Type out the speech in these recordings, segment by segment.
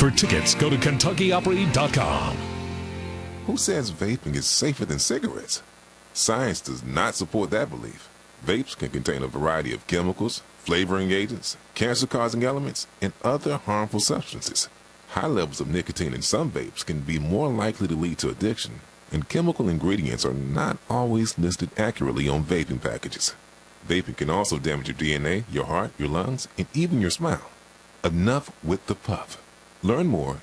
For tickets, go to KentuckyOpry.com. Who says vaping is safer than cigarettes? Science does not support that belief. Vapes can contain a variety of chemicals, flavoring agents, cancer-causing elements, and other harmful substances. High levels of nicotine in some vapes can be more likely to lead to addiction, and chemical ingredients are not always listed accurately on vaping packages. Vaping can also damage your DNA, your heart, your lungs, and even your smile. Enough with the puff. Learn more.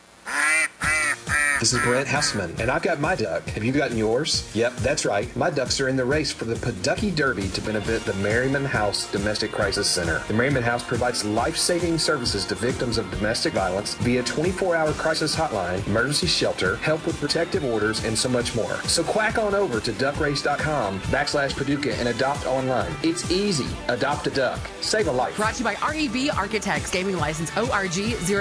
This is Brent Houseman, and I've got my duck. Have you gotten yours? Yep, that's right. My ducks are in the race for the Paduckie Derby to benefit the Merriman House Domestic Crisis Center. The Merriman House provides life-saving services to victims of domestic violence via 24-hour crisis hotline, emergency shelter, help with protective orders, and so much more. So quack on over to duckrace.com/Paducah and adopt online. It's easy. Adopt a duck. Save a life. Brought to you by REB Architects, gaming license ORG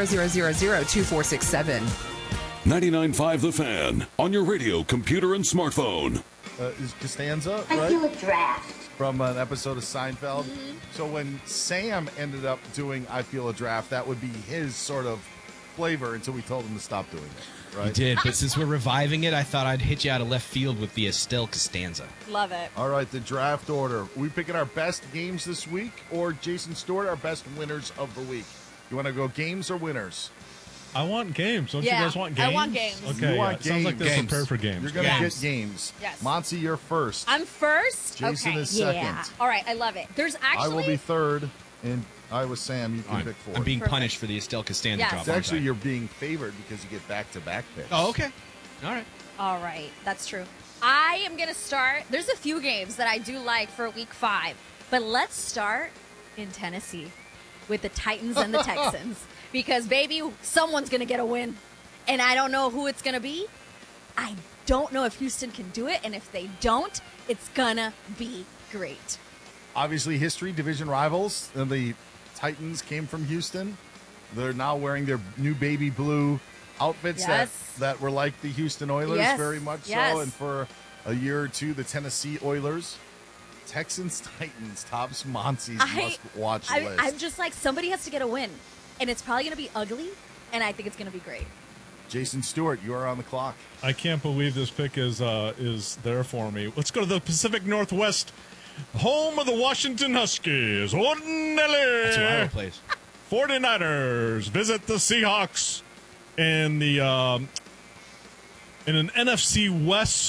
00002467. 99.5 The Fan, on your radio, computer, and smartphone. Is Costanza, right? I feel a draft. From an episode of Seinfeld. Mm-hmm. So when Sam ended up doing I Feel a Draft, that would be his sort of flavor until we told him to stop doing it, right? You did, but since we're reviving it, I thought I'd hit you out of left field with the Estelle Costanza. Love it. All right, the draft order. We picking our best games this week, or Jason Stewart, our best winners of the week? You want to go games or winners? I want games. Don't you guys want games? I want games. Okay, you want games. Sounds like they're prepared for games. You're going to get games. Yes. Monty, you're first. I'm first? Jason okay. is second. Yeah. All right, I love it. There's actually... I will be third, and I was Sam. You can pick fourth. I'm being punished for the Estelle Costanza drop. It's actually you're being favored because you get back-to-back picks. Oh, okay. All right. All right, that's true. I am going to start... There's a few games that I do like for Week 5, but let's start in Tennessee with the Titans and the Texans. Because, baby, someone's going to get a win. And I don't know who it's going to be. I don't know if Houston can do it. And if they don't, it's going to be great. Obviously, history, division rivals. And the Titans came from Houston. They're now wearing their new baby blue outfits that were like the Houston Oilers, very much so. And for a year or two, the Tennessee Oilers. Texans, Titans, tops Monty's must-watch list. I'm just like, somebody has to get a win. And it's probably going to be ugly, and I think it's going to be great. Jason Stewart, you are on the clock. I can't believe this pick is there for me. Let's go to the Pacific Northwest, home of the Washington Huskies. That's who Iowa plays. 49ers visit the Seahawks in the in an NFC West